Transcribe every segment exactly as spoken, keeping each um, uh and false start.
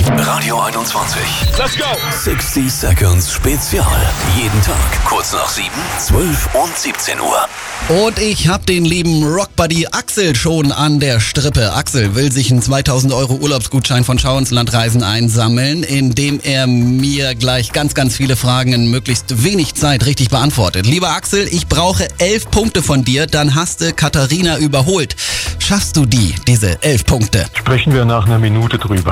Radio einundzwanzig. Let's go! sechzig Seconds Spezial. Jeden Tag kurz nach sieben, zwölf und siebzehn Uhr. Und ich habe den lieben Rockbuddy Axel schon an der Strippe. Axel will sich einen zweitausend Euro Urlaubsgutschein von Schau ins Land Reisen einsammeln, indem er mir gleich ganz, ganz viele Fragen in möglichst wenig Zeit richtig beantwortet. Lieber Axel, ich brauche elf Punkte von dir, dann hast du Katharina überholt. Schaffst du die, diese elf Punkte? Sprechen wir nach einer Minute drüber.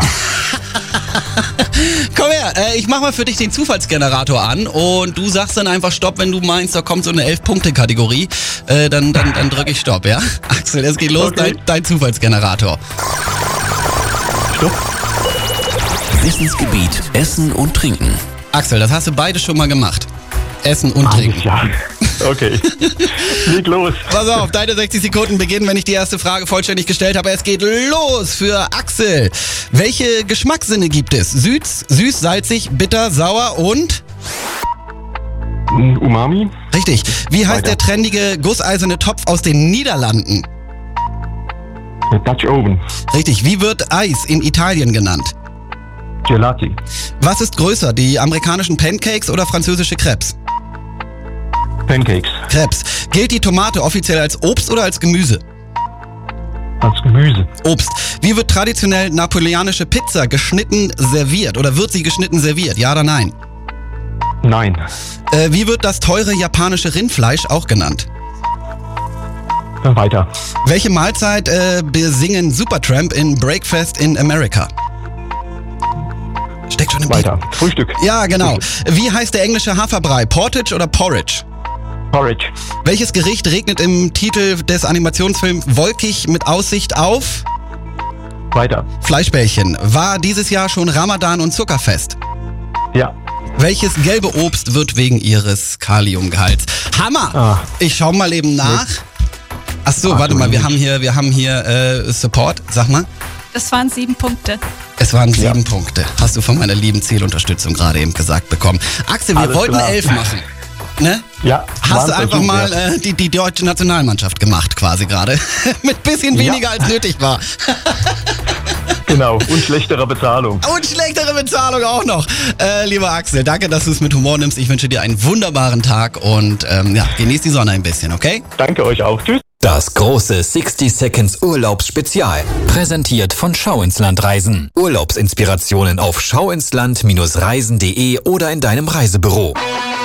Komm her, äh, ich mach mal für dich den Zufallsgenerator an und du sagst dann einfach Stopp, wenn du meinst, da kommt so eine elf-Punkte-Kategorie. Äh, dann dann, dann drücke ich Stopp, ja? Axel, es geht los, Okay. dein, dein Zufallsgenerator. Stopp. Wissensgebiet Essen und Trinken. Axel, das hast du beide schon mal gemacht. Essen und Trinken. Ja. Okay. Leg los. Pass auf, deine sechzig Sekunden beginnen, wenn ich die erste Frage vollständig gestellt habe. Es geht los für Axel. Welche Geschmackssinne gibt es? Süß, süß, salzig, bitter, sauer und... Umami. Richtig. Wie heißt Weiter. der trendige, gusseiserne Topf aus den Niederlanden? Dutch Oven. Richtig. Wie wird Eis in Italien genannt? Gelati. Was ist größer, die amerikanischen Pancakes oder französische Crepes? Pancakes. Crepes. Gilt die Tomate offiziell als Obst oder als Gemüse? Als Gemüse. Obst. Wie wird traditionell napoleonische Pizza geschnitten serviert? Oder wird sie geschnitten serviert? Ja oder nein? Nein. Äh, wie wird das teure japanische Rindfleisch auch genannt? Dann weiter. Welche Mahlzeit äh, besingen Supertramp in Breakfast in America? Steckt schon im Weiter. Frühstück. Ja, genau. Wie heißt der englische Haferbrei? Porridge oder Porridge? Porridge. Welches Gericht regnet im Titel des Animationsfilms Wolkig mit Aussicht auf? Weiter. Fleischbällchen. War dieses Jahr schon Ramadan und Zuckerfest? Ja. Welches gelbe Obst wird wegen ihres Kaliumgehalts? Hammer! Ah. Ich schau mal eben nach. Ach so, Ach, warte du mal, wir Mensch. haben hier, wir haben hier äh, Support. Sag mal. Das waren sieben Punkte. Es waren sieben Ja. Punkte. Hast du von meiner lieben Zielunterstützung gerade eben gesagt bekommen. Axel, wir Alles wollten klar. elf machen. Ne? Ja. Hast war du ein einfach Versuch, mal ja. äh, die, die deutsche Nationalmannschaft gemacht quasi gerade. Mit bisschen Ja. weniger als nötig war. Genau. Und schlechtere Bezahlung. Und schlechtere Bezahlung auch noch. Äh, lieber Axel, danke, dass du es mit Humor nimmst. Ich wünsche dir einen wunderbaren Tag und ähm, ja, genieß die Sonne ein bisschen, okay? Danke euch auch. Tschüss. Das große sechzig Seconds Urlaubsspezial. Präsentiert von Schau ins Land Reisen. Urlaubsinspirationen auf schauinsland Bindestrich reisen punkt de oder in deinem Reisebüro.